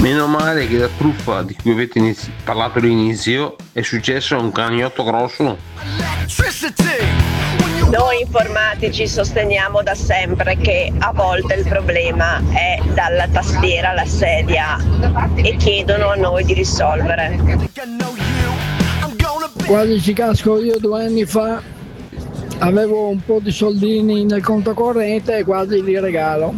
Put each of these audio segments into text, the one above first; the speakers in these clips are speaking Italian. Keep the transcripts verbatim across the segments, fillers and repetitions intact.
Meno male che la truffa di cui avete inizi- parlato all'inizio è successa a un caniotto grosso. Noi informatici sosteniamo da sempre che a volte il problema è dalla tastiera alla sedia e chiedono a noi di risolvere. Quando ci casco io due anni fa avevo un po' di soldini nel conto corrente e quasi li regalo.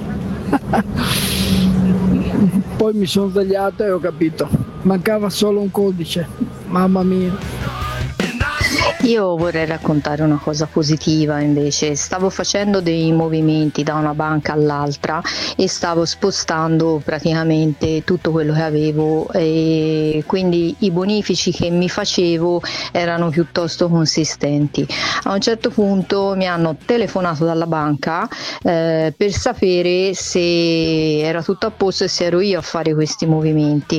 Poi mi sono svegliato e ho capito, mancava solo un codice, mamma mia. Io vorrei raccontare una cosa positiva invece. Stavo facendo dei movimenti da una banca all'altra e stavo spostando praticamente tutto quello che avevo, e quindi i bonifici che mi facevo erano piuttosto consistenti. A un certo punto mi hanno telefonato dalla banca eh, per sapere se era tutto a posto e se ero io a fare questi movimenti.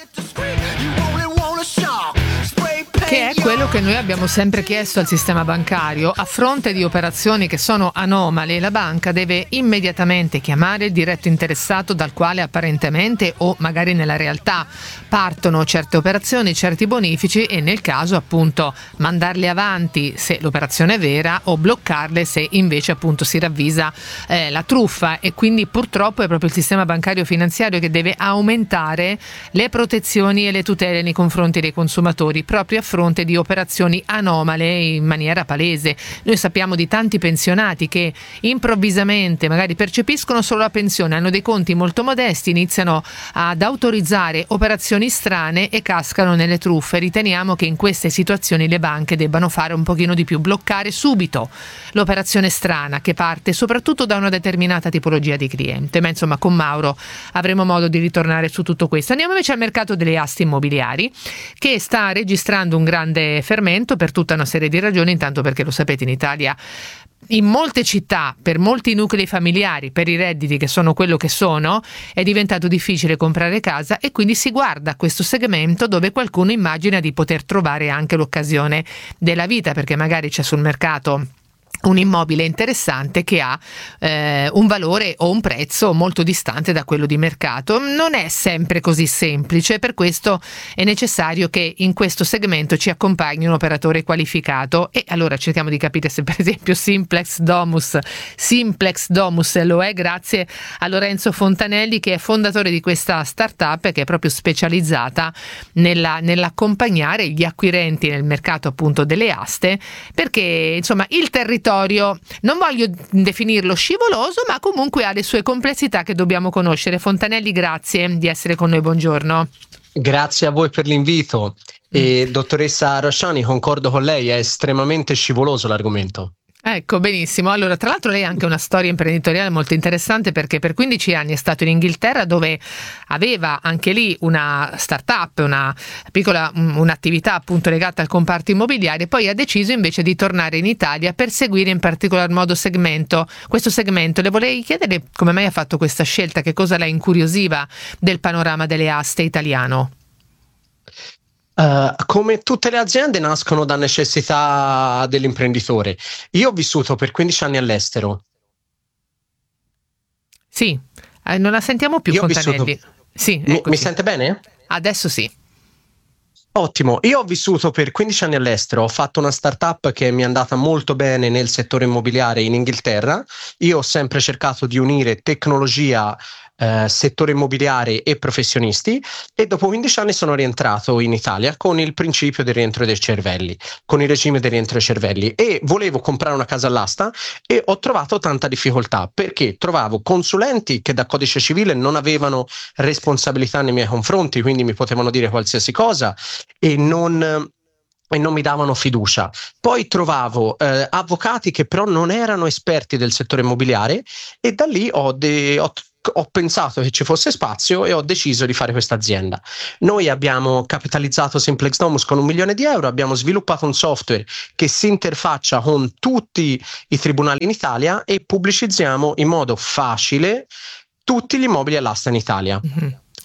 Che è quello che noi abbiamo sempre chiesto al sistema bancario. A fronte di operazioni che sono anomale, la banca deve immediatamente chiamare il diretto interessato dal quale apparentemente o magari nella realtà partono certe operazioni, certi bonifici, e nel caso appunto mandarle avanti se l'operazione è vera o bloccarle se invece appunto si ravvisa eh, la truffa. E quindi purtroppo è proprio il sistema bancario finanziario che deve aumentare le protezioni e le tutele nei confronti dei consumatori proprio a fronte di operazioni anomale in maniera palese. Noi sappiamo di tanti pensionati che improvvisamente magari percepiscono solo la pensione, hanno dei conti molto modesti, iniziano ad autorizzare operazioni strane e cascano nelle truffe. Riteniamo che in queste situazioni le banche debbano fare un pochino di più, bloccare subito l'operazione strana che parte soprattutto da una determinata tipologia di cliente. Ma insomma, con Mauro avremo modo di ritornare su tutto questo. Andiamo invece al mercato delle aste immobiliari, che sta registrando un grande fermento per tutta una serie di ragioni. Intanto perché, lo sapete, in Italia in molte città, per molti nuclei familiari, per i redditi che sono quello che sono, è diventato difficile comprare casa, e quindi si guarda a questo segmento dove qualcuno immagina di poter trovare anche l'occasione della vita, perché magari c'è sul mercato un immobile interessante che ha eh, un valore o un prezzo molto distante da quello di mercato. Non è sempre così semplice, per questo è necessario che in questo segmento ci accompagni un operatore qualificato, e allora cerchiamo di capire se per esempio Simplex Domus Simplex Domus lo è, grazie a Lorenzo Fontanelli, che è fondatore di questa startup che è proprio specializzata nella, nell'accompagnare gli acquirenti nel mercato appunto delle aste, perché insomma il territorio non voglio definirlo scivoloso, ma comunque ha le sue complessità che dobbiamo conoscere. Fontanelli, grazie di essere con noi, buongiorno. Grazie a voi per l'invito. E dottoressa Rosciani, concordo con lei, è estremamente scivoloso l'argomento. Ecco, benissimo. Allora, tra l'altro lei ha anche una storia imprenditoriale molto interessante, perché per quindici anni è stato in Inghilterra, dove aveva anche lì una startup, una piccola un'attività appunto legata al comparto immobiliare. Poi ha deciso invece di tornare in Italia per seguire in particolar modo segmento, questo segmento. Le vorrei chiedere come mai ha fatto questa scelta, che cosa la incuriosiva del panorama delle aste italiano. Uh, come tutte le aziende nascono da necessità dell'imprenditore. Io ho vissuto per quindici anni all'estero. Sì, eh, non la sentiamo più, Io Fontanelli. Vissuto... Sì, mi, mi sente bene? Adesso sì. Ottimo, io ho vissuto per quindici anni all'estero, ho fatto una startup che mi è andata molto bene nel settore immobiliare in Inghilterra. Io ho sempre cercato di unire tecnologia, eh, settore immobiliare e professionisti, e dopo quindici anni sono rientrato in Italia con il principio del rientro dei cervelli, con il regime del rientro dei cervelli, e volevo comprare una casa all'asta e ho trovato tanta difficoltà perché trovavo consulenti che da codice civile non avevano responsabilità nei miei confronti, quindi mi potevano dire qualsiasi cosa e non e non mi davano fiducia. Poi trovavo eh, avvocati che però non erano esperti del settore immobiliare, e da lì ho, de- ho ho pensato che ci fosse spazio e ho deciso di fare questa azienda. Noi abbiamo capitalizzato Simplex Domus con un milione di euro, abbiamo sviluppato un software che si interfaccia con tutti i tribunali in Italia e pubblicizziamo in modo facile tutti gli immobili all'asta in Italia. Mm-hmm.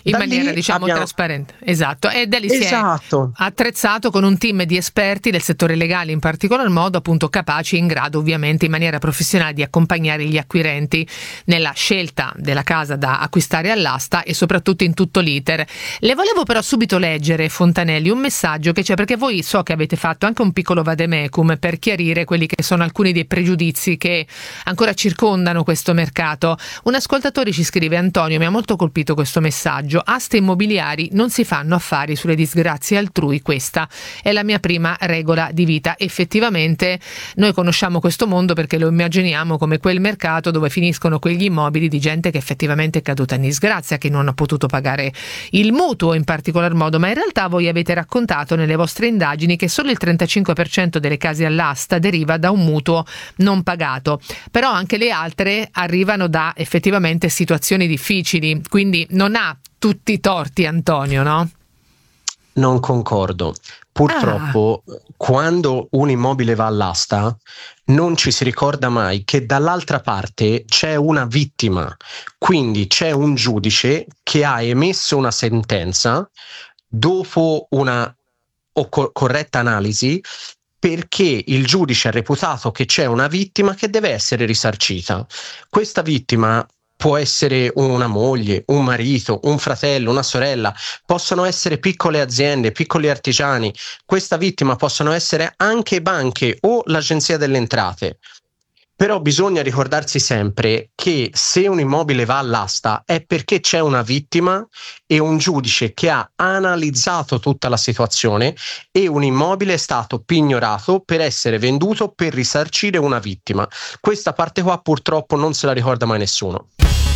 in Da maniera lì diciamo abbiamo... trasparente, esatto, e da lì Esatto. si è attrezzato con un team di esperti del settore legale in particolar modo, appunto capaci in grado ovviamente in maniera professionale di accompagnare gli acquirenti nella scelta della casa da acquistare all'asta e soprattutto in tutto l'iter. Le volevo però subito leggere, Fontanelli, un messaggio che c'è, perché voi so che avete fatto anche un piccolo vademecum per chiarire quelli che sono alcuni dei pregiudizi che ancora circondano questo mercato. Un ascoltatore ci scrive: Antonio, mi ha molto colpito questo messaggio. Aste immobiliari non si fanno affari sulle disgrazie altrui, questa è la mia prima regola di vita. Effettivamente noi conosciamo questo mondo perché lo immaginiamo come quel mercato dove finiscono quegli immobili di gente che effettivamente è caduta in disgrazia, che non ha potuto pagare il mutuo in particolar modo, ma in realtà voi avete raccontato nelle vostre indagini che solo il trentacinque per cento delle case all'asta deriva da un mutuo non pagato, però anche le altre arrivano da effettivamente situazioni difficili, quindi non ha tutti i torti Antonio, no? Non concordo. Purtroppo, ah. quando un immobile va all'asta, non ci si ricorda mai che dall'altra parte c'è una vittima, quindi c'è un giudice che ha emesso una sentenza dopo una o co- corretta analisi, perché il giudice ha reputato che c'è una vittima che deve essere risarcita. Questa vittima può essere una moglie, un marito, un fratello, una sorella, possono essere piccole aziende, piccoli artigiani. Questa vittima possono essere anche banche o l'Agenzia delle Entrate. Però bisogna ricordarsi sempre che se un immobile va all'asta è perché c'è una vittima e un giudice che ha analizzato tutta la situazione e un immobile è stato pignorato per essere venduto per risarcire una vittima. Questa parte qua purtroppo non se la ricorda mai nessuno.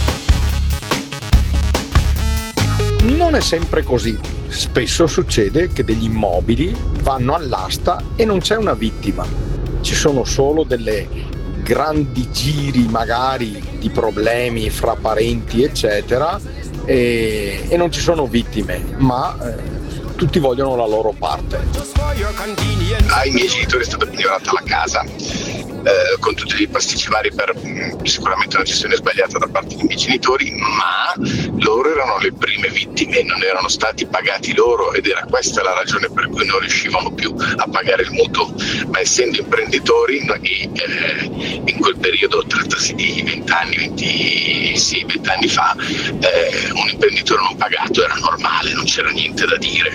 Non è sempre così. Spesso succede che degli immobili vanno all'asta e non c'è una vittima. Ci sono solo delle grandi giri magari di problemi fra parenti eccetera e, e non ci sono vittime, ma eh, tutti vogliono la loro parte. Ai miei genitori è stata pignorata la casa eh, con tutti i pasticci vari per mh, sicuramente una gestione sbagliata da parte dei miei genitori, ma loro erano le prime vittime, non erano stati pagati loro ed era questa la ragione per cui non riuscivano più a pagare il mutuo, ma essendo imprenditori noi, eh, in quel periodo, trattasi di venti anni, ventisei venti anni fa, eh, un imprenditore non pagato era normale, non c'era niente da dire.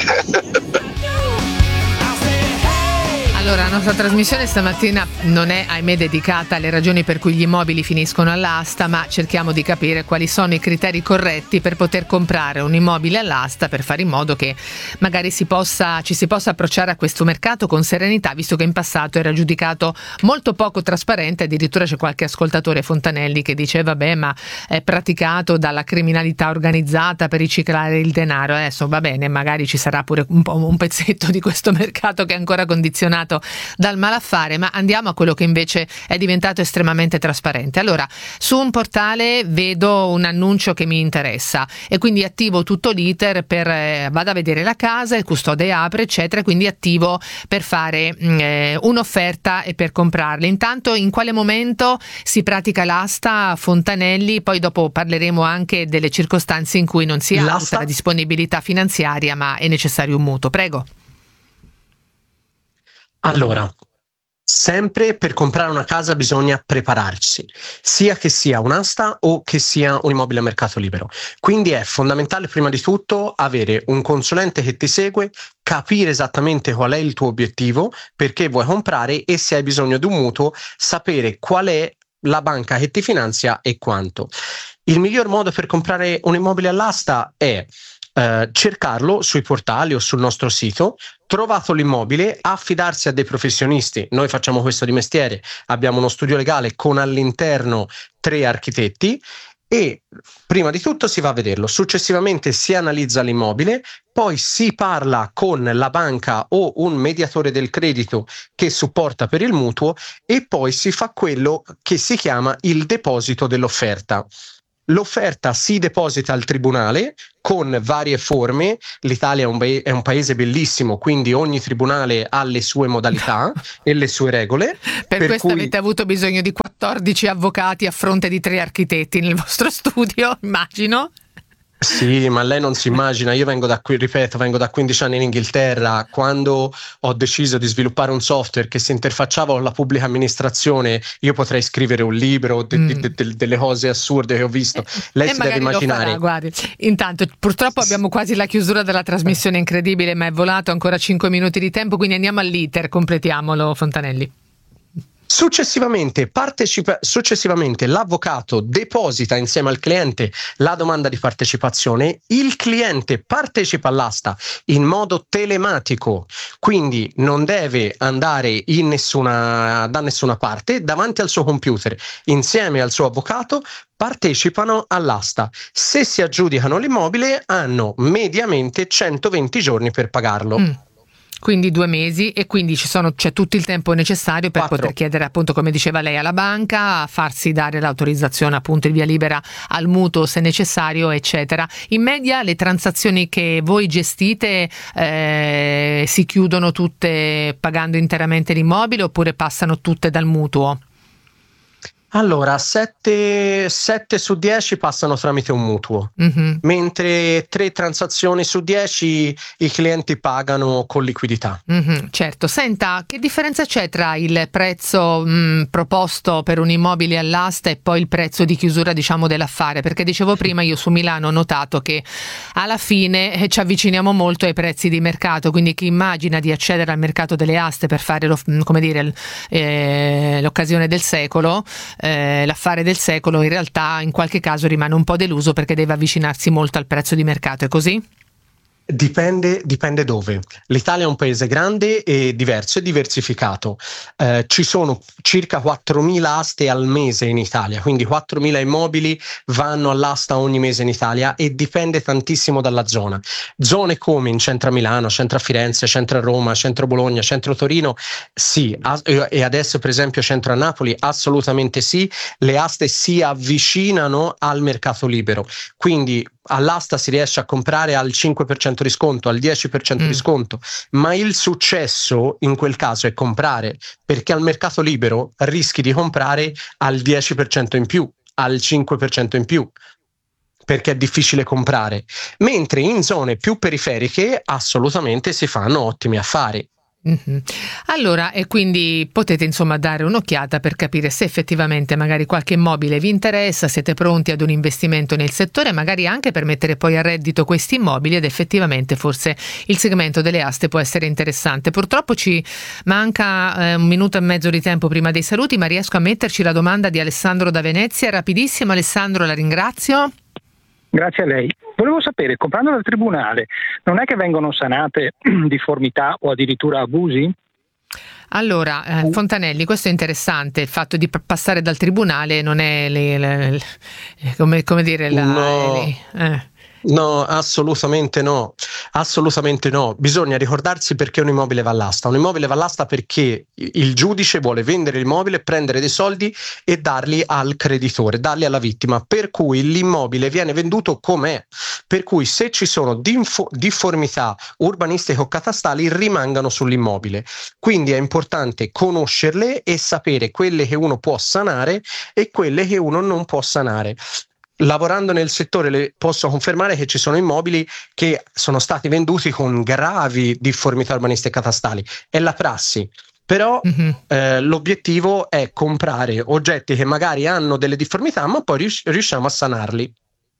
Allora, la nostra trasmissione stamattina non è, ahimè, dedicata alle ragioni per cui gli immobili finiscono all'asta, ma cerchiamo di capire quali sono i criteri corretti per poter comprare un immobile all'asta, per fare in modo che magari si possa, ci si possa approcciare a questo mercato con serenità, visto che in passato era giudicato molto poco trasparente. Addirittura c'è qualche ascoltatore, Fontanelli, che dice vabbè, ma è praticato dalla criminalità organizzata per riciclare il denaro. Adesso va bene, magari ci sarà pure un po' un pezzetto di questo mercato che è ancora condizionato dal malaffare, ma andiamo a quello che invece è diventato estremamente trasparente. Allora, su un portale vedo un annuncio che mi interessa e quindi attivo tutto l'iter per eh, vado a vedere la casa, il custode apre eccetera, quindi attivo per fare eh, un'offerta e per comprarle. Intanto, in quale momento si pratica l'asta, Fontanelli? Poi dopo parleremo anche delle circostanze in cui non si ha tutta la disponibilità finanziaria ma è necessario un mutuo. Prego. Allora, sempre per comprare una casa bisogna prepararsi, sia che sia un'asta o che sia un immobile a mercato libero. Quindi è fondamentale prima di tutto avere un consulente che ti segue, capire esattamente qual è il tuo obiettivo, perché vuoi comprare e se hai bisogno di un mutuo, sapere qual è la banca che ti finanzia e quanto. Il miglior modo per comprare un immobile all'asta è Uh, cercarlo sui portali o sul nostro sito, trovato l'immobile, affidarsi a dei professionisti. Noi facciamo questo di mestiere, abbiamo uno studio legale con all'interno tre architetti e prima di tutto si va a vederlo, successivamente si analizza l'immobile, poi si parla con la banca o un mediatore del credito che supporta per il mutuo e poi si fa quello che si chiama il deposito dell'offerta. L'offerta si deposita al tribunale con varie forme. L'Italia è un, ba- è un paese bellissimo, quindi ogni tribunale ha le sue modalità e le sue regole. Per, per questo cui... avete avuto bisogno di quattordici avvocati a fronte di tre architetti nel vostro studio, immagino. Sì, ma lei non si immagina, io vengo da qui, ripeto, vengo da quindici anni in Inghilterra. Quando ho deciso di sviluppare un software che si interfacciava con la pubblica amministrazione, io potrei scrivere un libro de- Mm. de- de- delle cose assurde che ho visto. Lei E si deve magari lo immaginare. farà, guardi. Intanto, purtroppo abbiamo quasi la chiusura della trasmissione, incredibile, ma è volato ancora cinque minuti di tempo, quindi andiamo all'iter, completiamolo, Fontanelli. Successivamente, partecipa- successivamente l'avvocato deposita insieme al cliente la domanda di partecipazione, il cliente partecipa all'asta in modo telematico, quindi non deve andare in nessuna, da nessuna parte, davanti al suo computer, insieme al suo avvocato partecipano all'asta. Se si aggiudicano l'immobile hanno mediamente centoventi giorni per pagarlo. Mm. Quindi due mesi, e quindi ci sono, c'è tutto il tempo necessario per Quattro. poter chiedere, appunto, come diceva lei, alla banca, a farsi dare l'autorizzazione, appunto, il via libera al mutuo se necessario, eccetera. In media le transazioni che voi gestite eh, si chiudono tutte pagando interamente l'immobile oppure passano tutte dal mutuo? Allora, sette su dieci passano tramite un mutuo, Mhm. mentre tre transazioni su dieci i clienti pagano con liquidità. Mhm, certo. Senta, che differenza c'è tra il prezzo mh, proposto per un immobile all'asta e poi il prezzo di chiusura, diciamo, dell'affare? Perché dicevo prima, io su Milano ho notato che alla fine eh, ci avviciniamo molto ai prezzi di mercato, quindi chi immagina di accedere al mercato delle aste per fare lo- come dire, il- eh, l'occasione del secolo, eh, l'affare del secolo, in realtà in qualche caso rimane un po' deluso perché deve avvicinarsi molto al prezzo di mercato. È così? Dipende, dipende dove. L'Italia è un paese grande e diverso e diversificato. Eh, ci sono circa quattromila aste al mese in Italia, quindi quattromila immobili vanno all'asta ogni mese in Italia e dipende tantissimo dalla zona. Zone come in centro a Milano, centro a Firenze, centro a Roma, centro Bologna, centro Torino, sì, as- e adesso per esempio centro a Napoli, assolutamente sì, le aste si avvicinano al mercato libero, quindi all'asta si riesce a comprare al cinque per cento di sconto, al dieci per cento Mm. di sconto, ma il successo in quel caso è comprare, perché al mercato libero rischi di comprare al dieci per cento in più, al cinque per cento in più, perché è difficile comprare, mentre in zone più periferiche assolutamente si fanno ottimi affari. Mhm. Allora, e quindi potete insomma dare un'occhiata per capire se effettivamente magari qualche immobile vi interessa, siete pronti ad un investimento nel settore, magari anche per mettere poi a reddito questi immobili, ed effettivamente forse il segmento delle aste può essere interessante. Purtroppo ci manca eh, un minuto e mezzo di tempo prima dei saluti, ma riesco a metterci la domanda di Alessandro da Venezia. Rapidissimo, Alessandro, la ringrazio. Grazie a lei. Volevo sapere, comprando dal tribunale, non è che vengono sanate difformità o addirittura abusi? Allora, eh, Fontanelli, questo è interessante, il fatto di p- passare dal tribunale non è le, le- le- come, come dire la, No. le- eh. No, assolutamente no, assolutamente no. Bisogna ricordarsi perché un immobile va all'asta. Un immobile va all'asta perché il giudice vuole vendere l'immobile, prendere dei soldi e darli al creditore, darli alla vittima, per cui l'immobile viene venduto com'è. Per cui se ci sono dinfo- difformità urbanistiche o catastali rimangano sull'immobile. Quindi è importante conoscerle e sapere quelle che uno può sanare e quelle che uno non può sanare. Lavorando nel settore le posso confermare che ci sono immobili che sono stati venduti con gravi difformità urbanistiche e catastali. È la prassi. Però Mhm. eh, l'obiettivo è comprare oggetti che magari hanno delle difformità, ma poi rius- riusciamo a sanarli.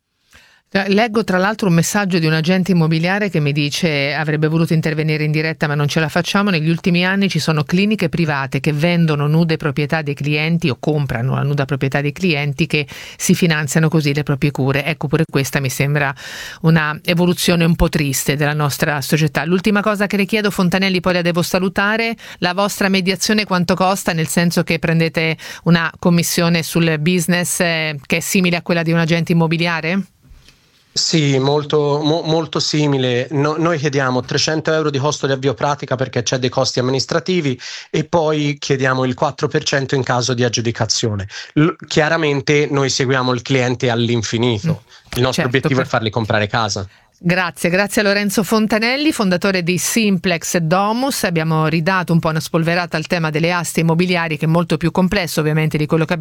Leggo tra l'altro un messaggio di un agente immobiliare che mi dice avrebbe voluto intervenire in diretta ma non ce la facciamo. Negli ultimi anni ci sono cliniche private che vendono nude proprietà dei clienti o comprano la nuda proprietà dei clienti che si finanziano così le proprie cure. Ecco, pure questa mi sembra una evoluzione un po' triste della nostra società. L'ultima cosa che le chiedo, Fontanelli, poi la devo salutare: la vostra mediazione quanto costa? Nel senso che prendete una commissione sul business eh, che è simile a quella di un agente immobiliare? Sì, molto, mo- molto simile. No- noi chiediamo trecento euro di costo di avvio pratica perché c'è dei costi amministrativi e poi chiediamo il quattro per cento in caso di aggiudicazione. L- chiaramente noi seguiamo il cliente all'infinito. Il nostro Certo, obiettivo per- è farli comprare casa. Grazie, grazie a Lorenzo Fontanelli, fondatore di Simplex Domus. Abbiamo ridato un po' una spolverata al tema delle aste immobiliari, che è molto più complesso ovviamente di quello che abbiamo